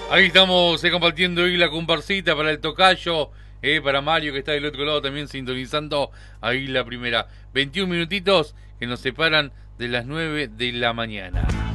Ahí estamos compartiendo ahí la comparsita para el tocayo, para Mario que está del otro lado también sintonizando ahí la primera. 21 minutitos que nos separan de las 9 de la mañana.